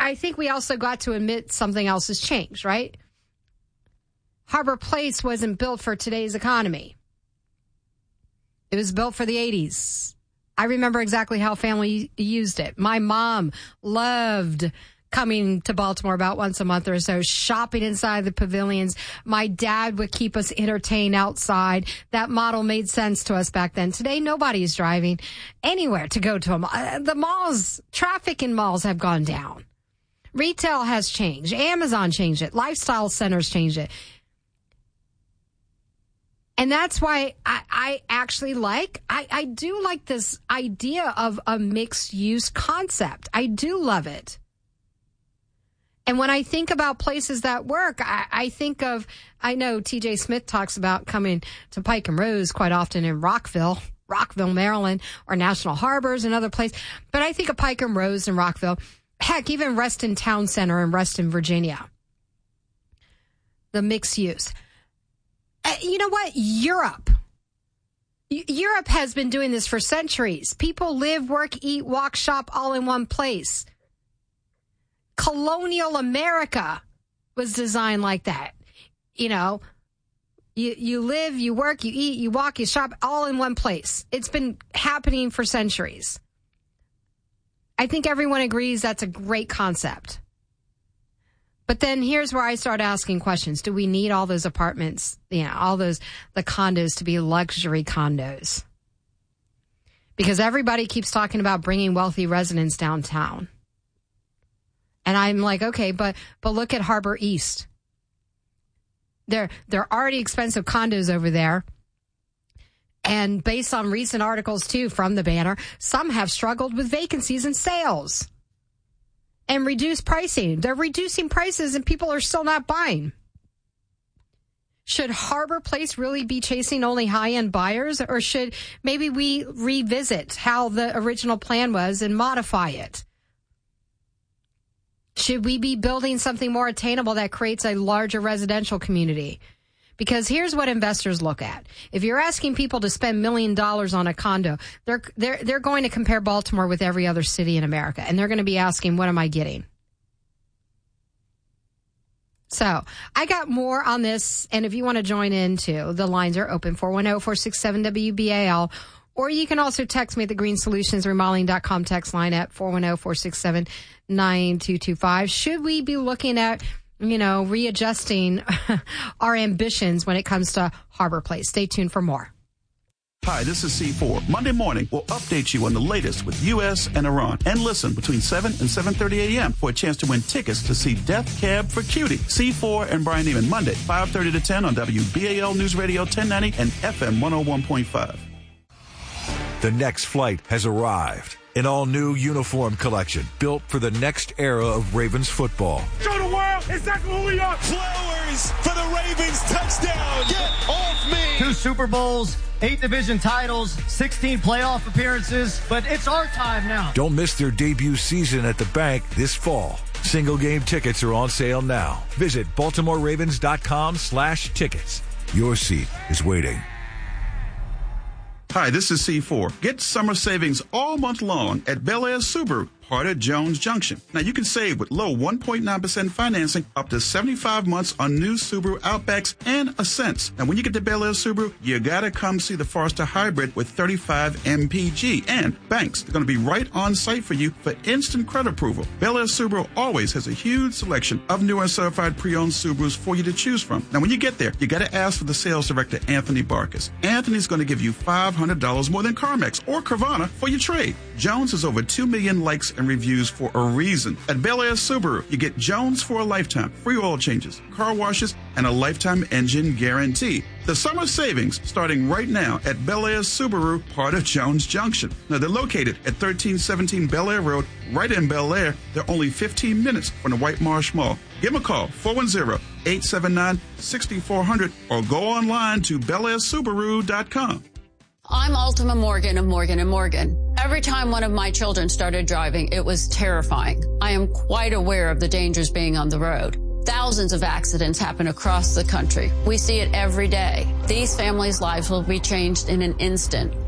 I think we also got to admit something else has changed, right? Harbor Place wasn't built for today's economy. It was built for the 80s. I remember exactly how family used it. My mom loved coming to Baltimore about once a month or so, shopping inside the pavilions. My dad would keep us entertained outside. That model made sense to us back then. Today, nobody is driving anywhere to go to a mall. The malls, traffic in malls have gone down. Retail has changed. Amazon changed it. Lifestyle centers changed it. And that's why I actually I do like this idea of a mixed use concept. I do love it. And when I think about places that work, I think of, I know TJ Smith talks about coming to Pike and Rose quite often in Rockville, Maryland, or National Harbors and other places. But I think of Pike and Rose in Rockville. Heck, even Reston Town Center in Reston, Virginia. The mixed use. You know what? Europe has been doing this for centuries. People live, work, eat, walk, shop all in one place. Colonial America was designed like that. You know, you live, you work, you eat, you walk, you shop all in one place. It's been happening for centuries. I think everyone agrees that's a great concept. But then here's where I start asking questions. Do we need all those apartments, all the condos to be luxury condos? Because everybody keeps talking about bringing wealthy residents downtown. And I'm like, okay, but look at Harbor East. They're already expensive condos over there. And based on recent articles, too, from the Banner, some have struggled with vacancies and sales and reduced pricing. They're reducing prices and people are still not buying. Should Harbor Place really be chasing only high-end buyers, or should maybe we revisit how the original plan was and modify it? Should we be building something more attainable that creates a larger residential community? Because here's what investors look at. If you're asking people to spend $1 million on a condo, they're going to compare Baltimore with every other city in America. And they're going to be asking, what am I getting? So I got more on this. And if you want to join in too, the lines are open, 410-467-WBAL. Or you can also text me at the greensolutionsremodeling.com text line at 410-467-9225. Should we be looking at, readjusting our ambitions when it comes to Harbor Place? Stay tuned for more. Hi, this is C4. Monday morning, we'll update you on the latest with U.S. and Iran. And listen between 7 and 7:30 a.m. for a chance to win tickets to see Death Cab for Cutie. C4 and Brian Neiman, Monday, 5:30 to 10 on WBAL News Radio 1090 and FM 101.5. The next flight has arrived. An all-new uniform collection built for the next era of Ravens football. Show the world exactly who we are. Flowers for the Ravens touchdown. Get off me. 2 Super Bowls, 8 division titles, 16 playoff appearances, but it's our time now. Don't miss their debut season at the bank this fall. Single game tickets are on sale now. Visit BaltimoreRavens.com/tickets. Your seat is waiting. Hi, this is C4. Get summer savings all month long at Bel Air Subaru, part of Jones Junction. Now, you can save with low 1.9% financing up to 75 months on new Subaru Outbacks and Ascents. Now, when you get to Bel Air Subaru, you got to come see the Forester Hybrid with 35 MPG. And banks, they're going to be right on site for you for instant credit approval. Bel Air Subaru always has a huge selection of new and certified pre-owned Subarus for you to choose from. Now, when you get there, you got to ask for the sales director, Anthony Barkis. Anthony's going to give you $500 more than CarMax or Carvana for your trade. Jones has over 2 million likes and reviews for a reason. At Bel Air Subaru, you get Jones for a lifetime, free oil changes, car washes, and a lifetime engine guarantee. The summer savings starting right now at Bel Air Subaru, part of Jones Junction. Now, they're located at 1317 Bel Air Road, right in Bel Air. They're only 15 minutes from the White Marsh Mall. Give them a call, 410-879-6400, or go online to BelAirSubaru.com. I'm Ultima Morgan of Morgan & Morgan. Every time one of my children started driving, it was terrifying. I am quite aware of the dangers being on the road. Thousands of accidents happen across the country. We see it every day. These families' lives will be changed in an instant.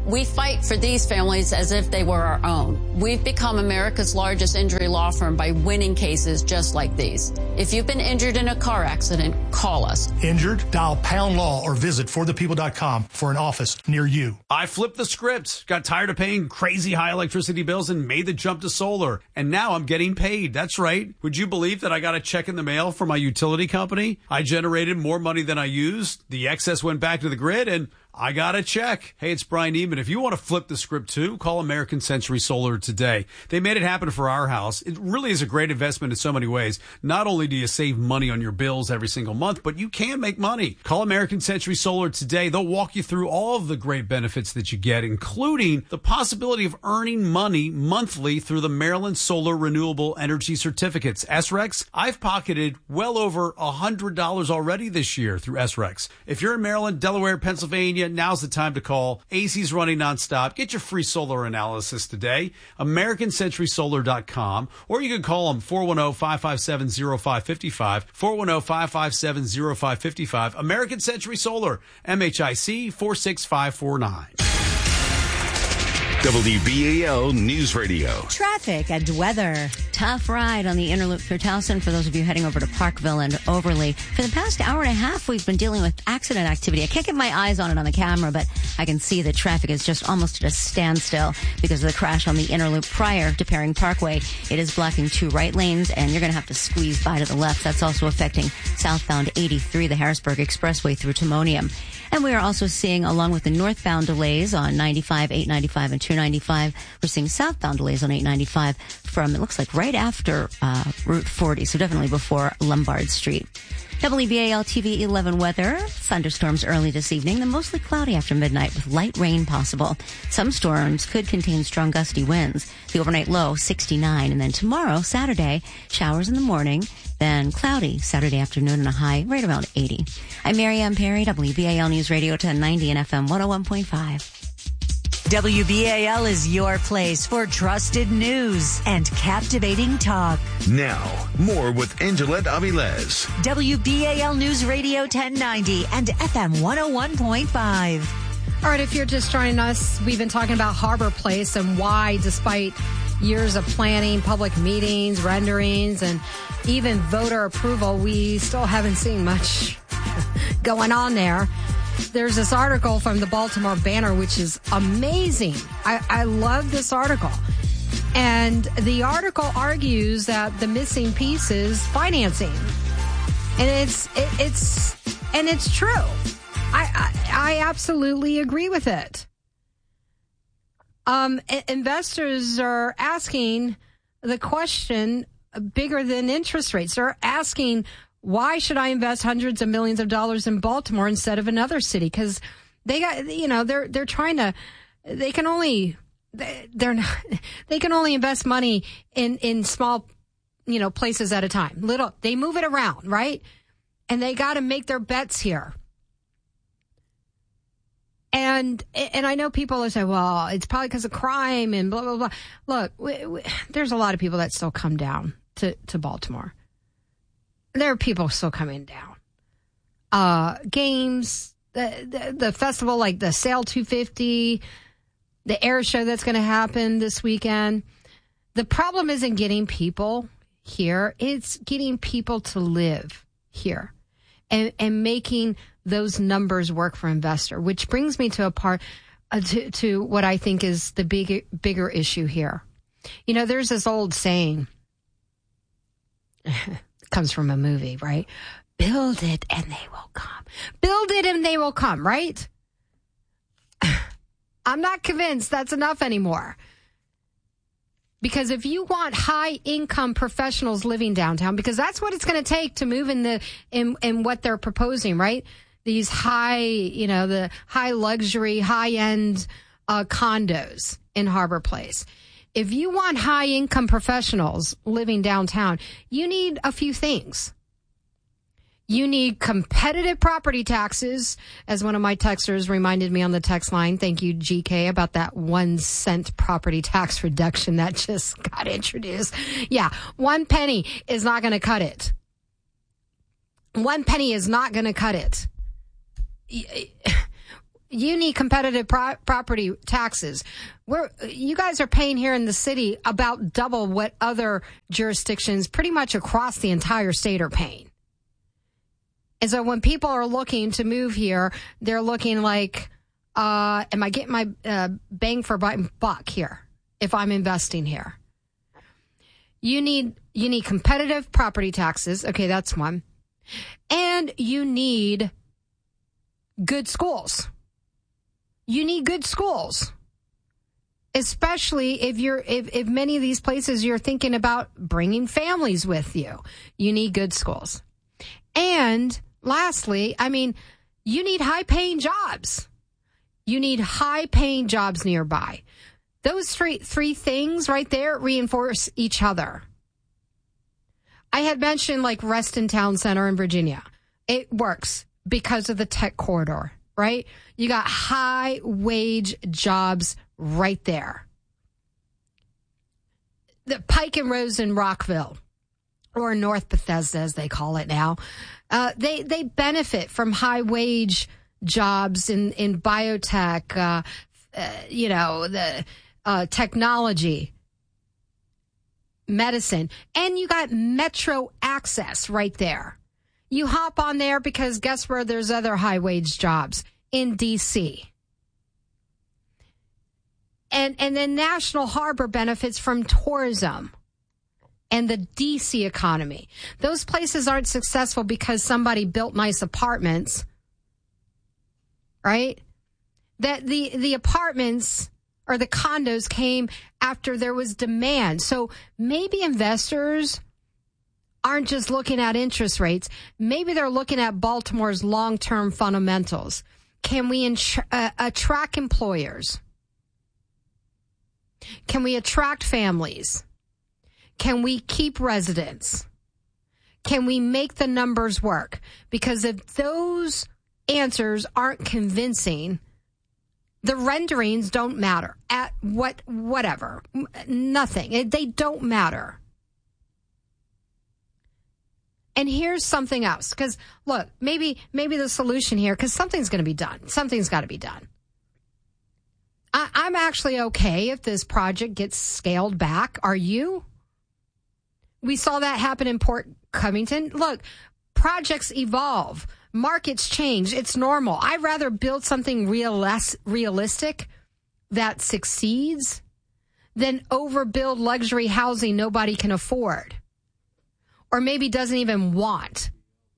We fight for these families as if they were our own. We've become America's largest injury law firm by winning cases just like these. If you've been injured in a car accident, call us. Injured? Dial Pound Law or visit forthepeople.com for an office near you. I flipped the script, got tired of paying crazy high electricity bills and made the jump to solar. And now I'm getting paid. That's right. Would you believe that I got a check in the mail from my utility company? I generated more money than I used. The excess went back to the grid and I got a check. Hey, it's Brian Neiman. If you want to flip the script too, call American Century Solar today. They made it happen for our house. It really is a great investment in so many ways. Not only do you save money on your bills every single month, but you can make money. Call American Century Solar today. They'll walk you through all of the great benefits that you get, including the possibility of earning money monthly through the Maryland Solar Renewable Energy Certificates. SRECs, I've pocketed well over $100 already this year through SRECs. If you're in Maryland, Delaware, Pennsylvania, now's the time to call. AC's running nonstop. Get your free solar analysis today. AmericanCenturySolar.com. Or you can call them 410-557-0555. 410-557-0555. American Century Solar. MHIC 46549. WBAL News Radio. Traffic and weather. Tough ride on the inner loop through Towson for those of you heading over to Parkville and Overley. For the past hour and a half, we've been dealing with accident activity. I can't get my eyes on it on the camera, but I can see the traffic is just almost at a standstill because of the crash on the inner loop prior to Perring Parkway. It is blocking 2 right lanes, and you're going to have to squeeze by to the left. That's also affecting southbound 83, the Harrisburg Expressway through Timonium. And we are also seeing, along with the northbound delays on 95, 895, and 295, we're seeing southbound delays on 895 from, it looks like, right after Route 40, so definitely before Lombard Street. WBAL TV 11 weather. Thunderstorms early this evening, then mostly cloudy after midnight with light rain possible. Some storms could contain strong gusty winds. The overnight low, 69. And then tomorrow, Saturday, showers in the morning, then cloudy Saturday afternoon and a high right around 80. I'm Marianne Perry, WBAL News Radio 1090 and FM 101.5. WBAL is your place for trusted news and captivating talk. Now, more with Angelette Avilés. WBAL News Radio 1090 and FM 101.5. All right, if you're just joining us, we've been talking about Harbor Place and why, despite years of planning, public meetings, renderings, and even voter approval, we still haven't seen much going on there. There's this article from the Baltimore Banner, which is amazing. I love this article. And the article argues that the missing piece is financing. And it's true. I absolutely agree with it. Investors are asking the question bigger than interest rates. They're asking, why should I invest hundreds of millions of dollars in Baltimore instead of another city? Because they got, they're trying to, they can only invest money in small, places at a time. They move it around, right? And they got to make their bets here. And I know people will say, well, it's probably because of crime and blah, blah, blah. Look, there's a lot of people that still come down to Baltimore. There are people still coming down. Games, the festival, like the Sail 250, the air show that's going to happen this weekend. The problem isn't getting people here. It's getting people to live here and making those numbers work for investor, which brings me to a part to what I think is the bigger issue here. There's this old saying, comes from a movie, right? Build it and they will come. Build it and they will come, right? I'm not convinced that's enough anymore. Because if you want high income professionals living downtown, because that's what it's going to take to move in what they're proposing, right? These high, the high luxury, high end condos in Harbor Place. If you want high income professionals living downtown, you need a few things. You need competitive property taxes, as one of my texters reminded me on the text line. Thank you, GK, about that 1 cent property tax reduction that just got introduced. Yeah, 1 penny is not going to cut it. 1 penny is not going to cut it. You need competitive property taxes. You guys are paying here in the city about double what other jurisdictions pretty much across the entire state are paying. And so when people are looking to move here, they're looking like, am I getting my bang for buck here if I'm investing here? You need competitive property taxes. Okay, that's one. And you need good schools. You need good schools, especially if many of these places you're thinking about bringing families with you. You need good schools. And lastly, you need high-paying jobs. You need high-paying jobs nearby. Those three things right there reinforce each other. I had mentioned like Reston Town Center in Virginia. It works because of the tech corridor, right? You got high-wage jobs right there. The Pike and Rose in Rockville, or North Bethesda as they call it now, they benefit from high-wage jobs in biotech, the technology, medicine, and you got metro access right there. You hop on there because guess where there's other high-wage jobs? In D.C. And then National Harbor benefits from tourism and the D.C. economy. Those places aren't successful because somebody built nice apartments, right? That the apartments or the condos came after there was demand. So maybe investors aren't just looking at interest rates. Maybe they're looking at Baltimore's long-term fundamentals. Can we attract employers? Can we attract families? Can we keep residents? Can we make the numbers work? Because if those answers aren't convincing, the renderings don't matter at whatever. Nothing. They don't matter. And here's something else. Because, look, maybe the solution here, because something's going to be done. Something's got to be done. I'm actually okay if this project gets scaled back. Are you? We saw that happen in Port Covington. Look, projects evolve. Markets change. It's normal. I'd rather build something realistic that succeeds than overbuild luxury housing nobody can afford or maybe doesn't even want.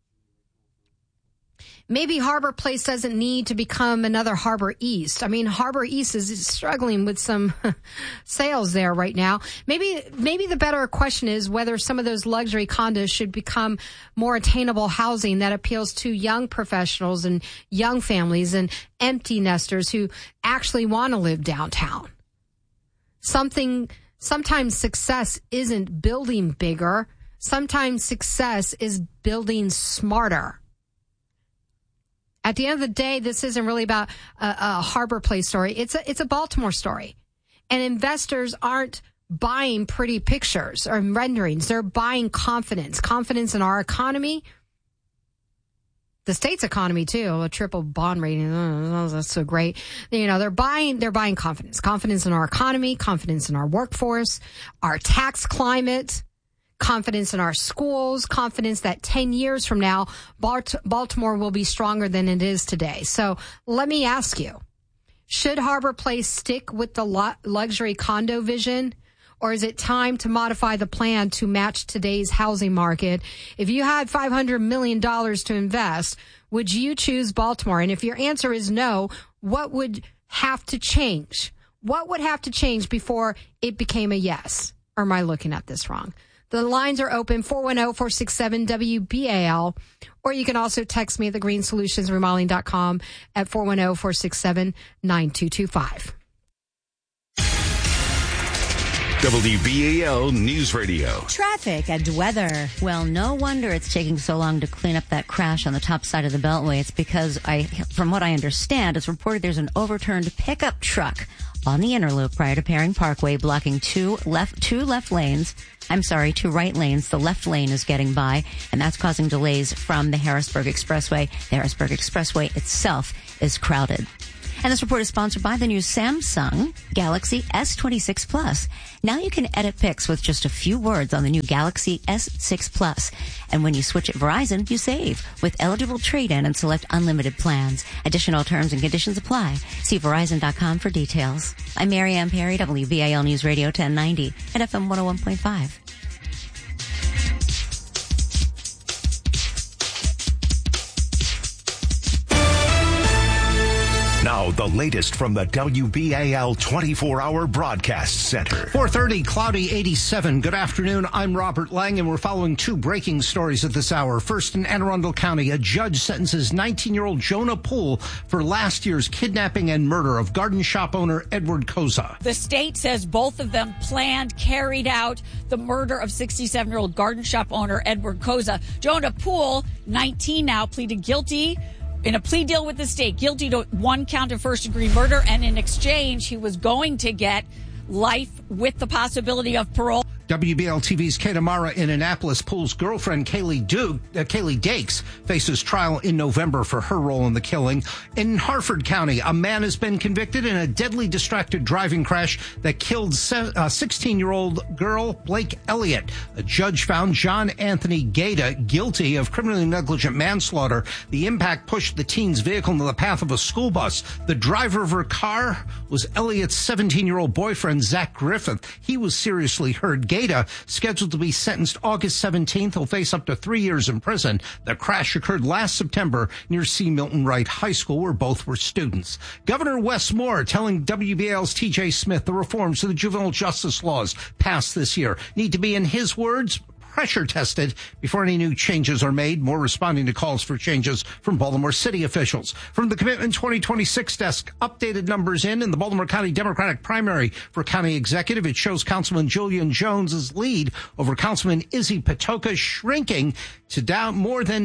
Maybe Harbor Place doesn't need to become another Harbor East. Harbor East is struggling with some sales there right now. Maybe the better question is whether some of those luxury condos should become more attainable housing that appeals to young professionals and young families and empty nesters who actually want to live downtown. Sometimes success isn't building bigger. Sometimes success is building smarter. At the end of the day, this isn't really about a Harbor Place story. It's a Baltimore story. And investors aren't buying pretty pictures or renderings. They're buying confidence in our economy, the state's economy too, a triple bond rating. Oh, that's so great. They're buying confidence in our economy, confidence in our workforce, our tax climate, confidence in our schools, confidence that 10 years from now, Baltimore will be stronger than it is today. So let me ask you, should Harbor Place stick with the luxury condo vision, or is it time to modify the plan to match today's housing market? If you had $500 million to invest, would you choose Baltimore? And if your answer is no, what would have to change? What would have to change before it became a yes? Or am I looking at this wrong? The lines are open, 410-467-WBAL, or you can also text me at thegreenssolutionsremodeling.com at 410-467-9225. WBAL News Radio. Traffic and weather. Well, no wonder it's taking so long to clean up that crash on the top side of the Beltway. It's because, from what I understand, it's reported there's an overturned pickup truck on the inner loop prior to Paring Parkway, blocking two right lanes. The left lane is getting by, and that's causing delays from the Harrisburg Expressway. The Harrisburg Expressway itself is crowded. And this report is sponsored by the new Samsung Galaxy S26 Plus. Now you can edit pics with just a few words on the new Galaxy S6 Plus. And when you switch at Verizon, you save with eligible trade-in and select unlimited plans. Additional terms and conditions apply. See Verizon.com for details. I'm Mary Ann Perry, WBAL News Radio 1090 and FM 101.5. Now, the latest from the WBAL 24-hour broadcast center. 4:30, cloudy 87. Good afternoon. I'm Robert Lang, and we're following two breaking stories at this hour. First, in Anne Arundel County, a judge sentences 19-year-old Jonah Poole for last year's kidnapping and murder of garden shop owner Edward Koza. The state says both of them carried out the murder of 67-year-old garden shop owner Edward Koza. Jonah Poole, 19 now, pleaded guilty in a plea deal with the state, guilty to one count of first-degree murder, and in exchange, he was going to get life with the possibility of parole. WBL-TV's Kate Amara in Annapolis. Poole's girlfriend, Kaylee Dakes, faces trial in November for her role in the killing. In Harford County, a man has been convicted in a deadly distracted driving crash that killed 16-year-old girl, Blake Elliott. A judge found John Anthony Gaeta guilty of criminally negligent manslaughter. The impact pushed the teen's vehicle into the path of a school bus. The driver of her car was Elliott's 17-year-old boyfriend, Zach Griffith. He was seriously hurt. Gaeta, scheduled to be sentenced August 17th, will face up to 3 years in prison. The crash occurred last September near C. Milton Wright High School, where both were students. Governor Wes Moore telling WBAL's TJ Smith the reforms to the juvenile justice laws passed this year need to be, in his words, pressure tested before any new changes are made. More responding to calls for changes from Baltimore City officials. From the Commitment 2026 desk, updated numbers in the Baltimore County Democratic primary for county executive. It shows Councilman Julian Jones's lead over Councilman Izzy Patoka shrinking to down more than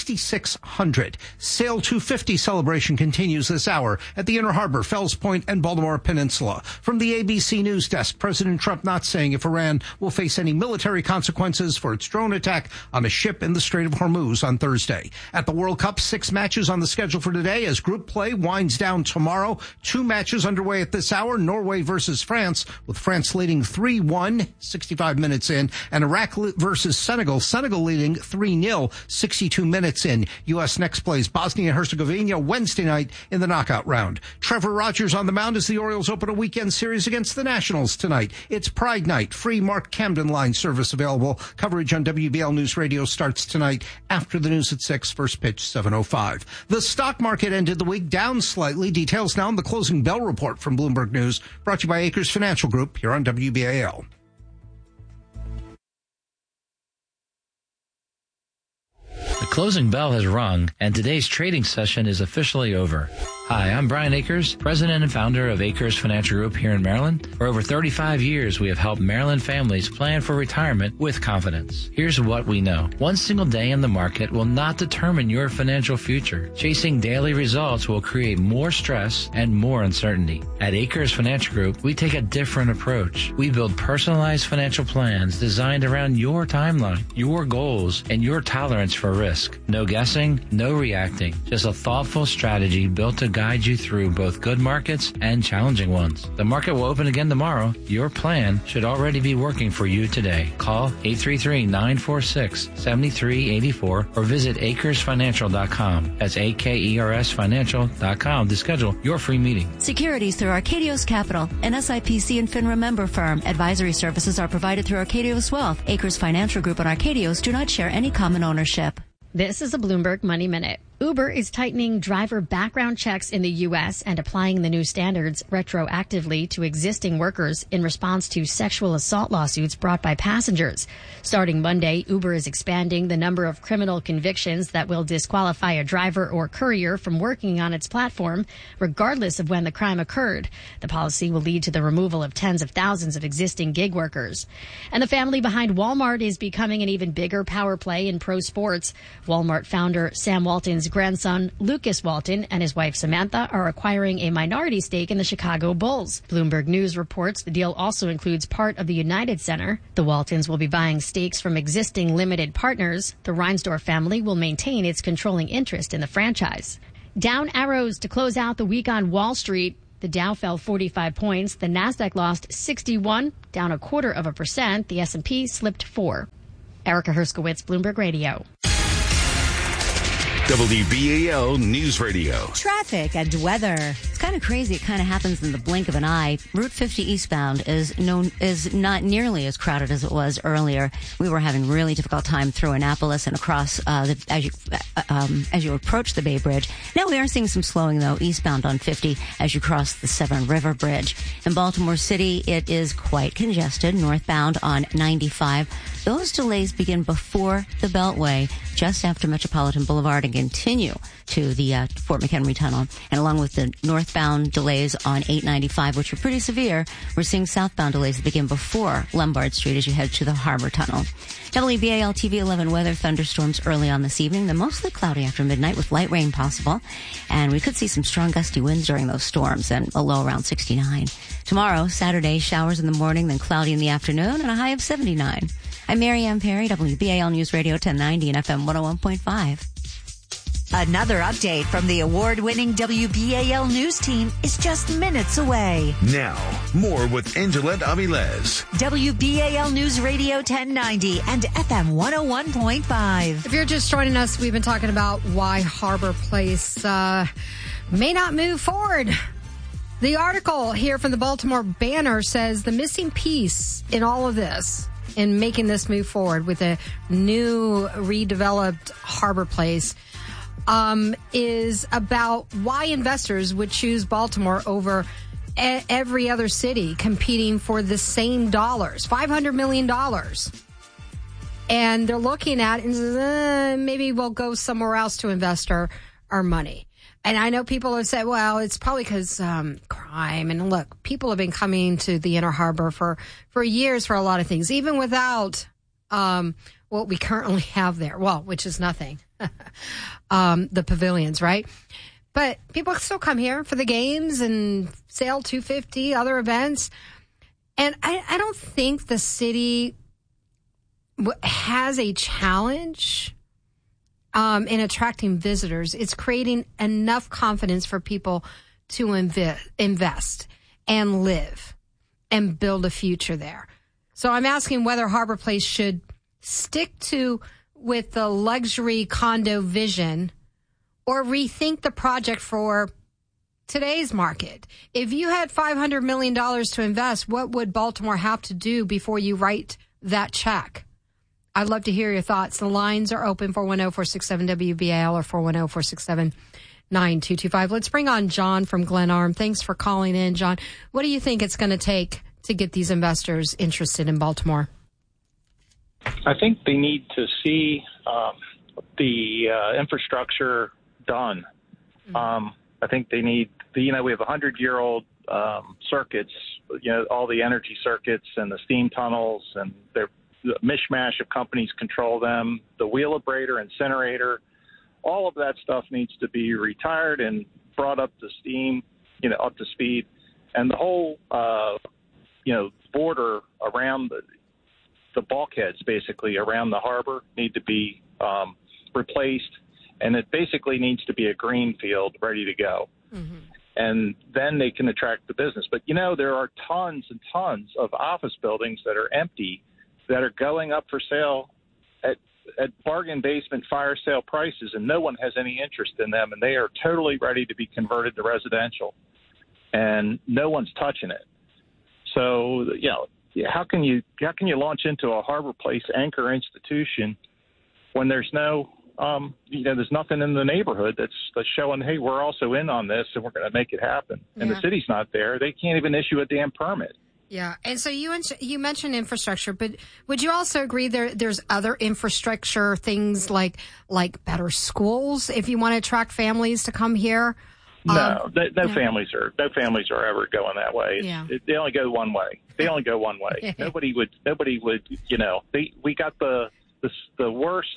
6,600. Sail 250 celebration continues this hour at the Inner Harbor, Fells Point, and Baltimore Peninsula. From the ABC News desk, President Trump not saying if Iran will face any military consequences for its drone attack on a ship in the Strait of Hormuz on Thursday. At the World Cup, 6 matches on the schedule for today as group play winds down tomorrow. 2 matches underway at this hour, Norway versus France, with France leading 3-1, 65 minutes in, and Iraq versus Senegal, Senegal leading 3-0, 62 minutes in. U.S. next plays Bosnia-Herzegovina Wednesday night in the knockout round. Trevor Rogers on the mound as the Orioles open a weekend series against the Nationals tonight. It's Pride Night. Free Mark Camden line service available. Coverage on WBL News Radio starts tonight after the news at 6, first pitch 7:05. The stock market ended the week down slightly. Details now in the closing bell report from Bloomberg News, brought to you by Acres Financial Group here on WBAL. The closing bell has rung, and today's trading session is officially over. Hi, I'm Brian Akers, president and founder of Acres Financial Group here in Maryland. For over 35 years, we have helped Maryland families plan for retirement with confidence. Here's what we know. One single day in the market will not determine your financial future. Chasing daily results will create more stress and more uncertainty. At Acres Financial Group, we take a different approach. We build personalized financial plans designed around your timeline, your goals, and your tolerance for risk. No guessing, no reacting, just a thoughtful strategy built to guide you through both good markets and challenging ones. The market will open again tomorrow. Your plan should already be working for you today. Call 833-946-7384 or visit acresfinancial.com. That's AKERS Financial.com to schedule your free meeting. Securities through Arcadios Capital, an SIPC and FINRA member firm. Advisory services are provided through Arcadios Wealth. Acres Financial Group and Arcadios do not share any common ownership. This is a Bloomberg Money Minute. Uber is tightening driver background checks in the U.S. and applying the new standards retroactively to existing workers in response to sexual assault lawsuits brought by passengers. Starting Monday, Uber is expanding the number of criminal convictions that will disqualify a driver or courier from working on its platform, regardless of when the crime occurred. The policy will lead to the removal of tens of thousands of existing gig workers. And the family behind Walmart is becoming an even bigger power play in pro sports. Walmart founder Sam Walton's grandson, Lucas Walton, and his wife Samantha are acquiring a minority stake in the Chicago Bulls. Bloomberg News reports the deal also includes part of the United Center. The Waltons will be buying stakes from existing limited partners. The Reinsdorf family will maintain its controlling interest in the franchise. Down arrows to close out the week on Wall Street. The Dow fell 45 points. The Nasdaq lost 61, down 0.25%. The S&P slipped 4. Erica Herskowitz, Bloomberg Radio. WBAL News Radio. Traffic and weather. It's kind of crazy. It kind of happens in the blink of an eye. Route 50 eastbound is not nearly as crowded as it was earlier. We were having really difficult time through Annapolis and across as you approach the Bay Bridge. Now we are seeing some slowing though eastbound on 50 as you cross the Severn River Bridge. In Baltimore City, it is quite congested northbound on 95. Those delays begin before the Beltway, just after Metropolitan Boulevard, and continue to the Fort McHenry Tunnel. And along with the northbound delays on 895, which are pretty severe, we're seeing southbound delays that begin before Lombard Street as you head to the Harbor Tunnel. WBAL TV 11 weather, thunderstorms early on this evening, then mostly cloudy after midnight with light rain possible. And we could see some strong gusty winds during those storms and a low around 69. Tomorrow, Saturday, showers in the morning, then cloudy in the afternoon and a high of 79. I'm Mary Ann Perry, WBAL News Radio 1090 and FM 101.5. Another update from the award-winning WBAL News team is just minutes away. Now, more with Angelette Avilés. WBAL News Radio 1090 and FM 101.5. If you're just joining us, we've been talking about why Harbor Place may not move forward. The article here from the Baltimore Banner says the missing piece in all of this, in making this move forward with a new redeveloped Harbor Place, is about why investors would choose Baltimore over every other city competing for the same dollars, $500 million. And they're looking at it and says, maybe we'll go somewhere else to invest our money. And I know people have said, well, it's probably because crime. And look, people have been coming to the Inner Harbor for years for a lot of things, even without what we currently have there. Well, which is nothing. The pavilions, right? But people still come here for the games and Sail 250, other events. And I don't think the city has a challenge in attracting visitors. It's creating enough confidence for people to invest and live and build a future there. So I'm asking whether Harbor Place should stick with the luxury condo vision or rethink the project for today's market. If you had $500 million to invest, what would Baltimore have to do before you write that check? I'd love to hear your thoughts. The lines are open, 410-467-WBAL or 410-467-9225. Let's bring on John from Glenarm. Thanks for calling in, John. What do you think it's going to take to get these investors interested in Baltimore? I think they need to see the infrastructure done. I think they need, we have 100-year-old circuits, all the energy circuits and the steam tunnels, and they're the mishmash of companies control them. The Wheelabrator, incinerator, all of that stuff needs to be retired and brought up to steam, up to speed. And the whole, border around the bulkheads, basically around the harbor, need to be replaced. And it basically needs to be a green field ready to go. Mm-hmm. And then they can attract the business. But, there are tons and tons of office buildings that are empty that are going up for sale at bargain basement fire sale prices, and no one has any interest in them, and they are totally ready to be converted to residential, and no one's touching it. So, how can you launch into a Harbor Place anchor institution when there's no, there's nothing in the neighborhood that's showing, hey, we're also in on this and we're going to make it happen. And the city's not there. They can't even issue a damn permit. Yeah, and so you mentioned infrastructure, but would you also agree there's other infrastructure things like better schools if you want to attract families to come here? No, families are ever going that way. Yeah. They only go one way. Nobody would. We got the worst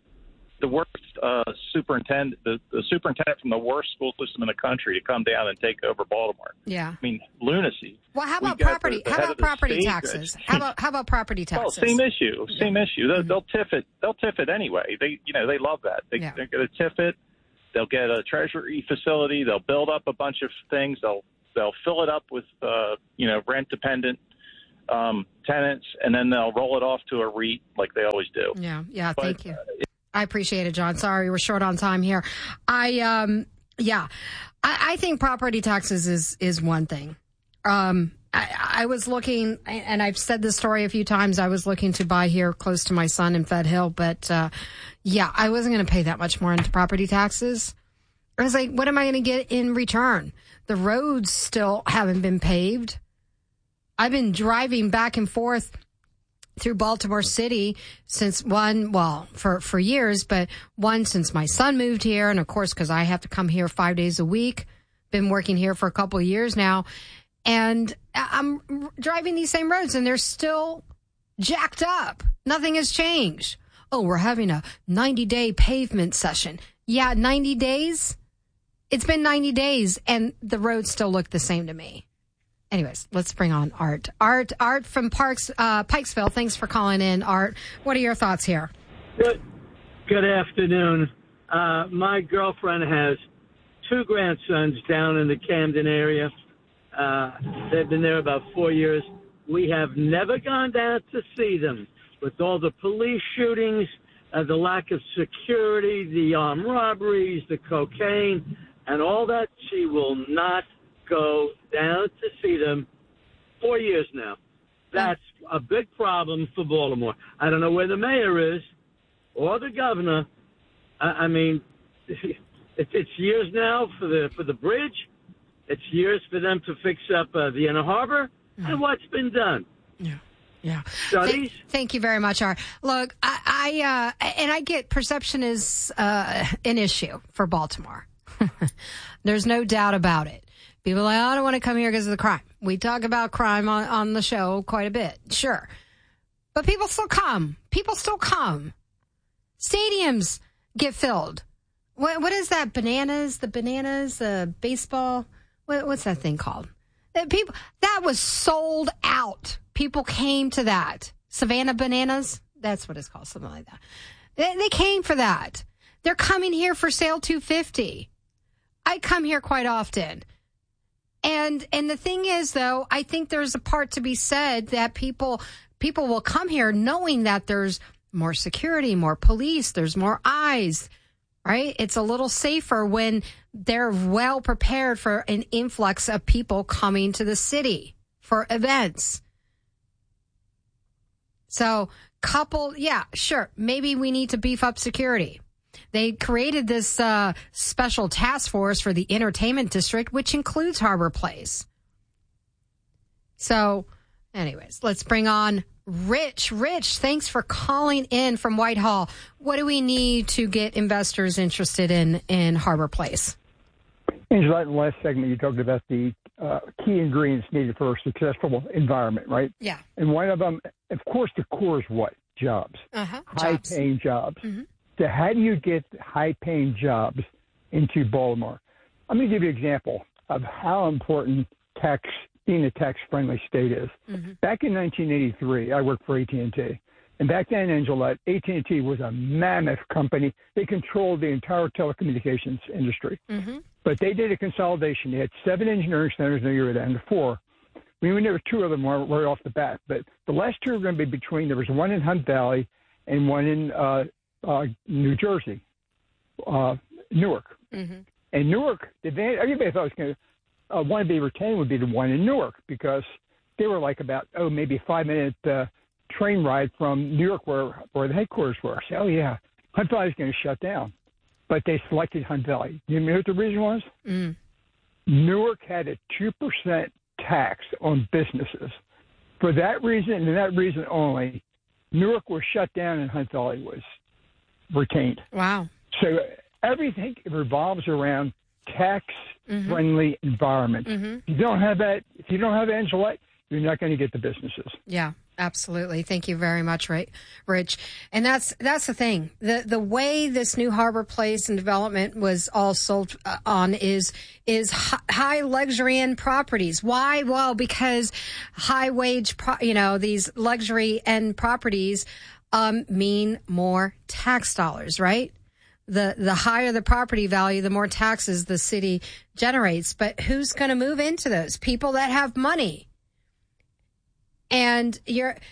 superintendent, the superintendent from the worst school system in the country to come down and take over Baltimore. Yeah. I mean, lunacy. Well, how about property? How about property taxes? How about property taxes? Well, same issue. They'll TIF it. They'll TIF it anyway. They love that. They're going to TIF it. They'll get a treasury facility. They'll build up a bunch of things. They'll fill it up with rent-dependent tenants, and then they'll roll it off to a REIT like they always do. Yeah. Thank you. I appreciate it, John. Sorry, we're short on time here. I think property taxes is one thing. I was looking, and I've said this story a few times. I was looking to buy here close to my son in Fed Hill, but I wasn't going to pay that much more into property taxes. I was like, what am I going to get in return? The roads still haven't been paved. I've been driving back and forth through Baltimore City since for years, but since my son moved here. And of course, because I have to come here 5 days a week, been working here for a couple of years now. And I'm driving these same roads and they're still jacked up. Nothing has changed. Oh, we're having a 90-day pavement session. Yeah, 90 days. It's been 90 days and the roads still look the same to me. Anyways, let's bring on Art. Art from Pikesville. Thanks for calling in, Art. What are your thoughts here? Good afternoon. My girlfriend has 2 grandsons down in the Camden area. They've been there about 4 years. We have never gone down to see them. With all the police shootings, the lack of security, the armed robberies, the cocaine, and all that, she will not go down to see them. 4 years now. That's a big problem for Baltimore. I don't know where the mayor is or the governor. I mean, it's years now for the bridge. It's years for them to fix up the Inner Harbor. And what's been done? Yeah. Studies. Thank you very much, Art. Look, I get perception is an issue for Baltimore. There's no doubt about it. People are like, I don't want to come here because of the crime. We talk about crime on the show quite a bit. Sure. But people still come. Stadiums get filled. What is that? Bananas, baseball. What's that thing called? That was sold out. People came to that. Savannah Bananas. That's what it's called. Something like that. They came for that. They're coming here for Sale 250. I come here quite often. And the thing is, though, I think there's a part to be said that people will come here knowing that there's more security, more police, there's more eyes, right? It's a little safer when they're well prepared for an influx of people coming to the city for events. So, sure, maybe we need to beef up security. They created this special task force for the entertainment district, which includes Harbor Place. So, anyways, let's bring on Rich. Rich, thanks for calling in from Whitehall. What do we need to get investors interested in Harbor Place? Angela, in the last segment, you talked about the key ingredients needed for a successful environment, right? Yeah. And one of them, of course, the core is what? Jobs. High-paying jobs. Mm-hmm. So how do you get high-paying jobs into Baltimore? I'm going to give you an example of how important being a tax-friendly state is. Mm-hmm. Back in 1983, I worked for AT&T. And back then, Angela, AT&T was a mammoth company. They controlled the entire telecommunications industry. Mm-hmm. But they did a consolidation. They had 7 engineering centers, no, you were down to 4. We knew there were 2 of them right off the bat. But the last 2 were going to be between, there was one in Hunt Valley and one in New Jersey, Newark. Mm-hmm. And Newark, everybody thought was going to want to be retained would be the one in Newark because they were like about, maybe a 5-minute train ride from New York where the headquarters were. I said, yeah, Hunt Valley's going to shut down. But they selected Hunt Valley. You know what the reason was? Mm. Newark had a 2% tax on businesses. For that reason and that reason only, Newark was shut down and Hunt Valley was retained. Wow. So everything revolves around tax-friendly environment. Mm-hmm. If you don't have that, Angela, you're not going to get the businesses. Yeah, absolutely. Thank you very much, Rich. And that's the thing. The way this new Harbor Place and development was all sold on is high luxury end properties. Why? Well, because high wage, these luxury end properties mean more tax dollars, right? the higher the property value, the more taxes the city generates. But who's going to move into those? People that have money. And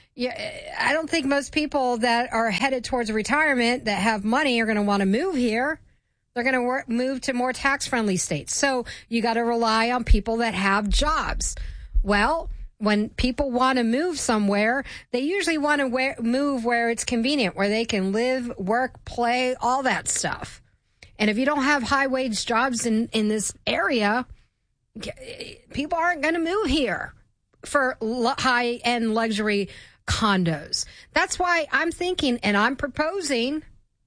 I don't think most people that are headed towards retirement that have money are going to want to move here. They're going to move to more tax-friendly states. So you got to rely on people that have jobs. Well, when people want to move somewhere, they usually want to move where it's convenient, where they can live, work, play, all that stuff. And if you don't have high-wage jobs in this area, people aren't going to move here for high-end luxury condos. That's why I'm thinking, and I'm proposing,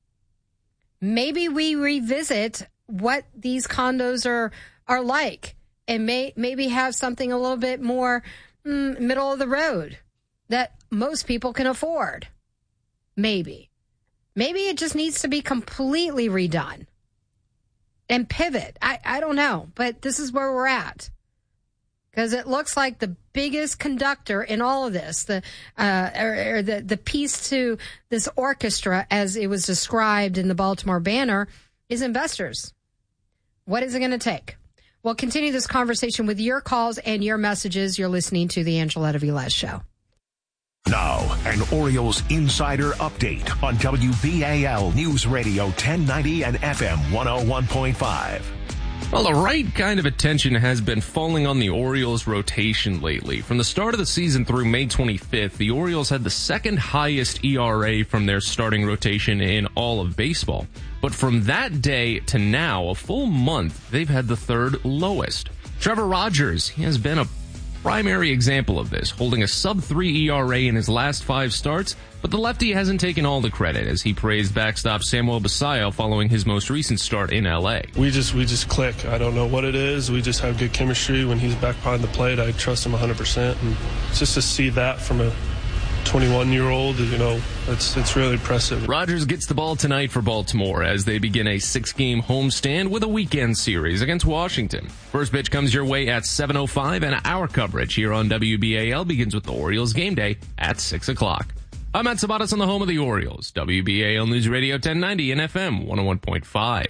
maybe we revisit what these condos are like, and maybe have something a little bit more middle of the road that most people can afford. Maybe it just needs to be completely redone and pivot. I don't know, but this is where we're at. Because it looks like the biggest conductor in all of this, the piece to this orchestra, as it was described in the Baltimore Banner, is investors. What is it going to take? We'll continue this conversation with your calls and your messages. You're listening to the Angeletta Velez Show. Now, an Orioles insider update on WBAL News Radio 1090 and FM 101.5. Well, the right kind of attention has been falling on the Orioles rotation lately. From the start of the season through May 25th, the Orioles had the second highest ERA from their starting rotation in all of baseball. But from that day to now, a full month, they've had the third lowest. Trevor Rogers, he has been a primary example of this, holding a sub-3 ERA in his last 5 starts, but the lefty hasn't taken all the credit as he praised backstop Samuel Basallo following his most recent start in LA. We just click. I don't know what it is. We just have good chemistry. When he's back behind the plate, I trust him 100%. And just to see that from a 21-year-old, it's really impressive. Rogers gets the ball tonight for Baltimore as they begin a 6-game homestand with a weekend series against Washington. First pitch comes your way at 7:05, and our coverage here on WBAL begins with the Orioles game day at 6 o'clock. I'm Matt Sabatas on the home of the Orioles, WBAL News Radio 1090 and FM 101.5.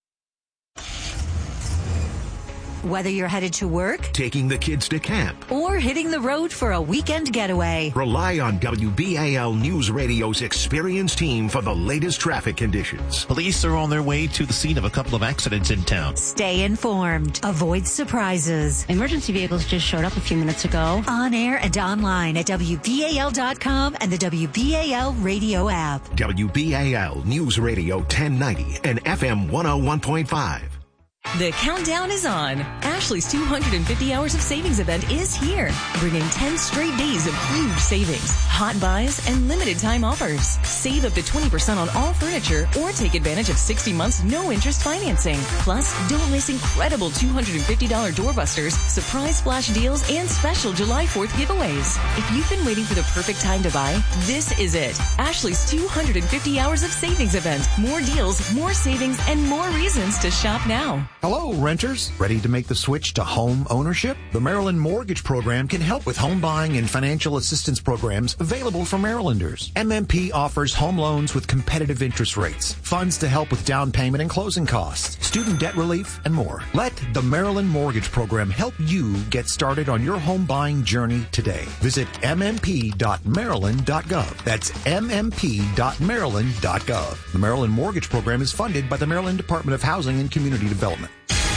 Whether you're headed to work, taking the kids to camp, or hitting the road for a weekend getaway, rely on WBAL News Radio's experienced team for the latest traffic conditions. Police are on their way to the scene of a couple of accidents in town. Stay informed. Avoid surprises. Emergency vehicles just showed up a few minutes ago. On air and online at WBAL.com and the WBAL radio app. WBAL News Radio 1090 and FM 101.5. The countdown is on. Ashley's 250 Hours of Savings event is here, bringing 10 straight days of huge savings, hot buys, and limited time offers. Save up to 20% on all furniture or take advantage of 60 months no-interest financing. Plus, don't miss incredible $250 doorbusters, surprise flash deals, and special July 4th giveaways. If you've been waiting for the perfect time to buy, this is it. Ashley's 250 Hours of Savings event. More deals, more savings, and more reasons to shop now. Hello, renters. Ready to make the switch to home ownership? The Maryland Mortgage Program can help with home buying and financial assistance programs available for Marylanders. MMP offers home loans with competitive interest rates, funds to help with down payment and closing costs, student debt relief, and more. Let the Maryland Mortgage Program help you get started on your home buying journey today. Visit mmp.maryland.gov. That's mmp.maryland.gov. The Maryland Mortgage Program is funded by the Maryland Department of Housing and Community Development.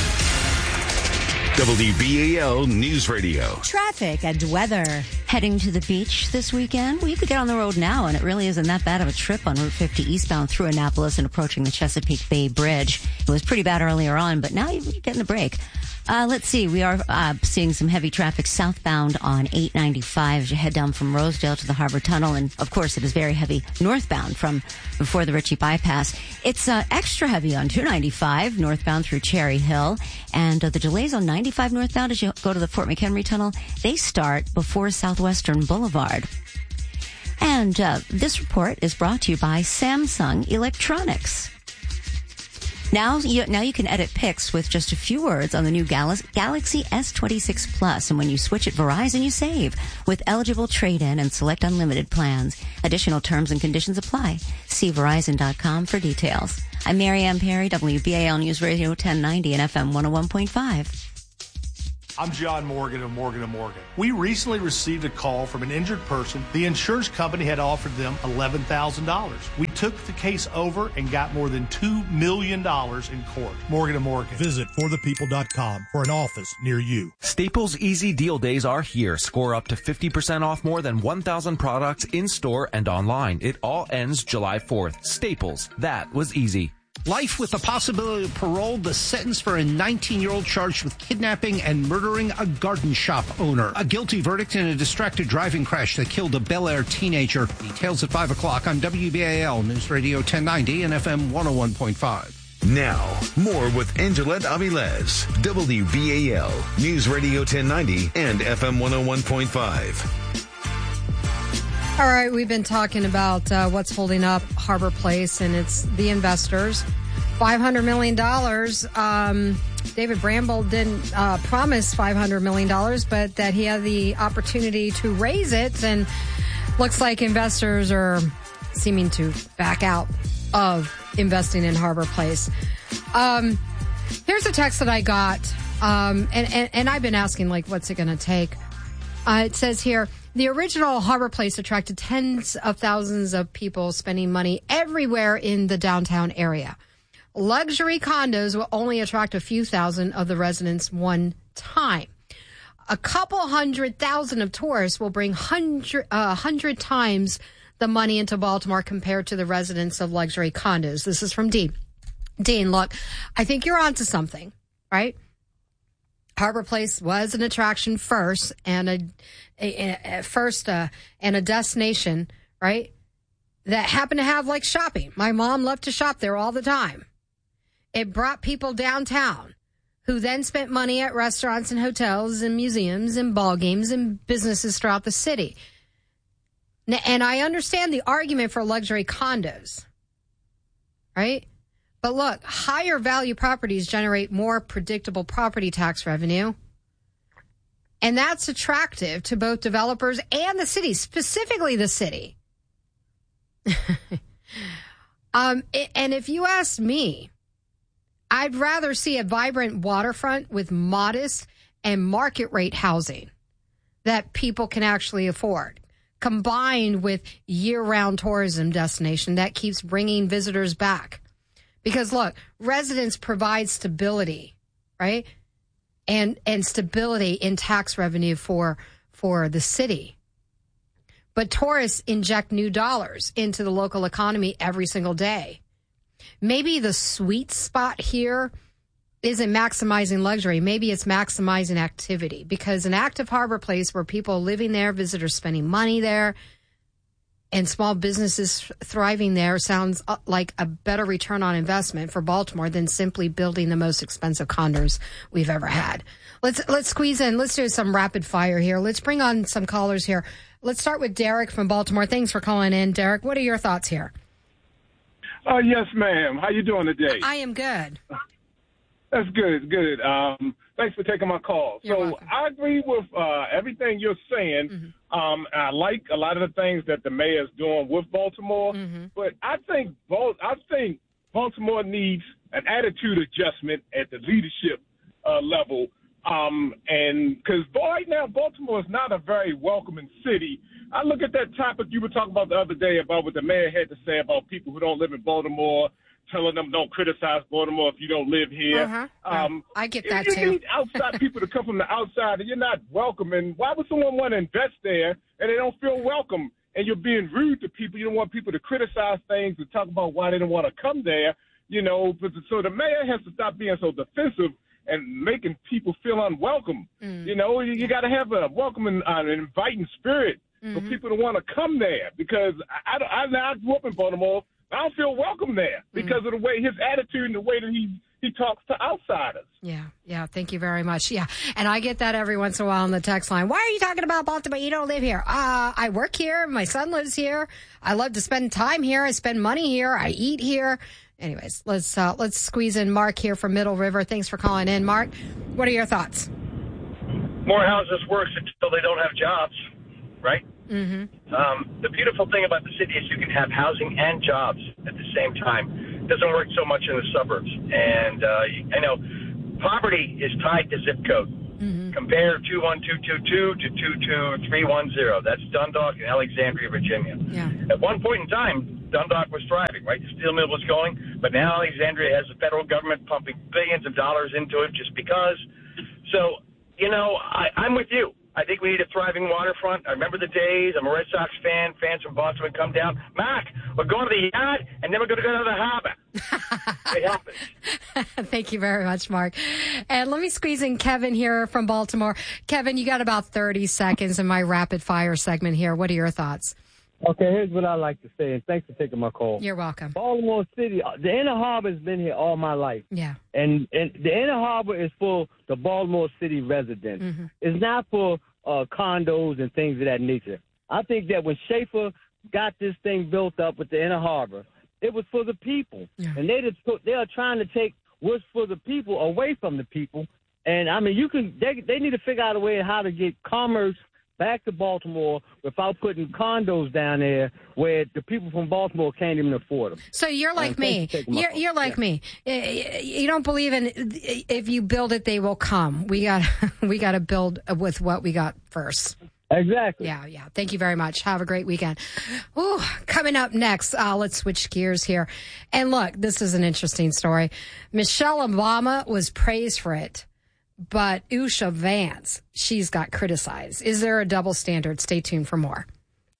WBAL News Radio. Traffic and weather. Heading to the beach this weekend? Well, you could get on the road now, and it really isn't that bad of a trip on Route 50 eastbound through Annapolis and approaching the Chesapeake Bay Bridge. It was pretty bad earlier on, but now you're getting a break. Let's see. We are seeing some heavy traffic southbound on 895 as you head down from Rosedale to the Harbor Tunnel. And, of course, it is very heavy northbound from before the Ritchie Bypass. It's extra heavy on 295 northbound through Cherry Hill. And the delays on 95 northbound as you go to the Fort McHenry Tunnel, they start before Southwestern Boulevard. And this report is brought to you by Samsung Electronics. Now you can edit pics with just a few words on the new Galaxy S26 Plus, and when you switch at Verizon, you save with eligible trade-in and select unlimited plans. Additional terms and conditions apply. See Verizon.com for details. I'm Marianne Perry, WBAL News Radio 1090 and FM 101.5. I'm John Morgan of Morgan & Morgan. We recently received a call from an injured person. The insurance company had offered them $11,000. We took the case over and got more than $2 million in court. Morgan & Morgan. Visit forthepeople.com for an office near you. Staples Easy Deal Days are here. Score up to 50% off more than 1,000 products in-store and online. It all ends July 4th. Staples. That was easy. Life with the possibility of parole, the sentence for a 19-year-old charged with kidnapping and murdering a garden shop owner. A guilty verdict in a distracted driving crash that killed a Bel Air teenager. Details at 5 o'clock on WBAL News Radio 1090 and FM 101.5. Now, more with Angelette Avilés, WBAL News Radio 1090 and FM 101.5. All right, we've been talking about what's holding up Harbor Place, and it's the investors. $500 million. David Bramble didn't promise $500 million, but that he had the opportunity to raise it, and looks like investors are seeming to back out of investing in Harbor Place. Here's a text that I got, and I've been asking, like, what's it going to take? It says here, the original Harbor Place attracted tens of thousands of people spending money everywhere in the downtown area. Luxury condos will only attract a few thousand of the residents one time. A couple 100,000 of tourists will bring 100 times the money into Baltimore compared to the residents of luxury condos. This is from Dean. Dean, look, I think you're onto something, right? Harbor Place was an attraction first and a destination, right? That happened to have like shopping. My mom loved to shop there all the time. It brought people downtown who then spent money at restaurants and hotels and museums and ball games and businesses throughout the city. And I understand the argument for luxury condos, right? But look, higher value properties generate more predictable property tax revenue. And that's attractive to both developers and the city, specifically the city. And if you ask me, I'd rather see a vibrant waterfront with modest and market rate housing that people can actually afford, combined with year-round tourism destination that keeps bringing visitors back. Because look, residents provide stability, right? And stability in tax revenue for the city. But tourists inject new dollars into the local economy every single day. Maybe the sweet spot here isn't maximizing luxury. Maybe it's maximizing activity, because an active Harbor Place where people are living there, visitors spending money there, and small businesses thriving there sounds like a better return on investment for Baltimore than simply building the most expensive condos we've ever had. Let's squeeze in. Let's do some rapid fire here. Let's bring on some callers here. Let's start with Derek from Baltimore. Thanks for calling in, Derek. What are your thoughts here? Yes, ma'am. How you doing today? I am good. That's good. Good. Thanks for taking my call. You're so welcome. I agree with everything you're saying. Mm-hmm. I like a lot of the things that the mayor's doing with Baltimore, Mm-hmm. but I think Baltimore needs an attitude adjustment at the leadership level. And because right now Baltimore is not a very welcoming city. I look at that topic you were talking about the other day about what the mayor had to say about people who don't live in Baltimore, telling them don't criticize Baltimore if you don't live here. Uh-huh. I get that you too. need outside people to come from the outside, and you're not welcome. And why would someone want to invest there and they don't feel welcome? And you're being rude to people. You don't want people to criticize things and talk about why they don't want to come there. You know, so the mayor has to stop being so defensive and making people feel unwelcome. You know, you got to have a welcoming, an inviting spirit for people to want to come there. Because I grew up in Baltimore. I don't feel welcome there because of the way his attitude and the way that he talks to outsiders. Yeah. Thank you very much. Yeah. And I get that every once in a while on the text line. Why are you talking about Baltimore? You don't live here. I work here. My son lives here. I love to spend time here. I spend money here. I eat here. Anyways, let's squeeze in Mark here from Middle River. Thanks for calling in, Mark. What are your thoughts? More houses works until they don't have jobs, right? Mm-hmm. The beautiful thing about the city is you can have housing and jobs at the same time. It doesn't work so much in the suburbs. And I know poverty is tied to zip code. Mm-hmm. Compare 21222 to 22310. That's Dundalk and Alexandria, Virginia. Yeah. At one point in time, Dundalk was thriving, right? The steel mill was going, but now Alexandria has the federal government pumping billions of dollars into it just because. So, I'm with you. I think we need a thriving waterfront. I remember the days. I'm a Red Sox fan. Fans from Boston would come down. Mac, we're going to the yard, and then we're going to go to the harbor. It happens. Thank you very much, Mark. And let me squeeze in Kevin here from Baltimore. Kevin, you got about 30 seconds in my rapid fire segment here. What are your thoughts? Okay, here's what I like to say, and thanks for taking my call. You're welcome. Baltimore City, the Inner Harbor has been here all my life. Yeah. And the Inner Harbor is for the Baltimore City residents. Mm-hmm. It's not for condos and things of that nature. I think that when Schaefer got this thing built up with the Inner Harbor, it was for the people. Yeah. And they are trying to take what's for the people away from the people. And, I mean, they need to figure out a way how to get commerce back to Baltimore without putting condos down there where the people from Baltimore can't even afford them. So you're like me. You're like me. You don't believe in if you build it, they will come. We got to build with what we got first. Exactly. Yeah. Thank you very much. Have a great weekend. Ooh, coming up next, let's switch gears here. And look, this is an interesting story. Michelle Obama was praised for it. But Usha Vance, she's got criticized. Is there a double standard? Stay tuned for more.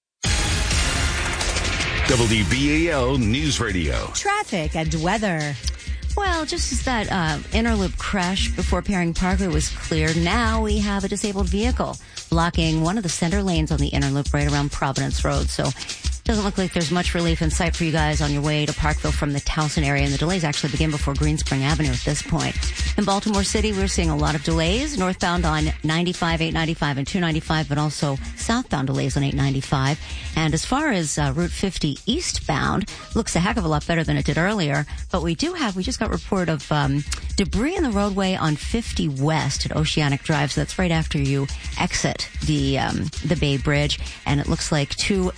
WBAL News Radio. Traffic and weather. Well, just as that Interloop crash before Paring Parkway was cleared, now we have a disabled vehicle blocking one of the center lanes on the Interloop right around Providence Road. So doesn't look like there's much relief in sight for you guys on your way to Parkville from the Towson area, and the delays actually begin before Greenspring Avenue at this point. In Baltimore City, we're seeing a lot of delays, northbound on 95, 895, and 295, but also southbound delays on 895. And as far as Route 50 eastbound, looks a heck of a lot better than it did earlier, but we just got report of debris in the roadway on 50 West at Oceanic Drive, so that's right after you exit the Bay Bridge, and it looks like two